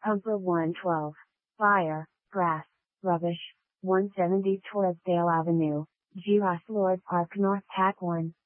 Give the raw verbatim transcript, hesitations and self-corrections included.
Pumper one twelve, Fire, Grass, Rubbish, one seventy Torresdale Avenue, Giras Lord Park North Pack one.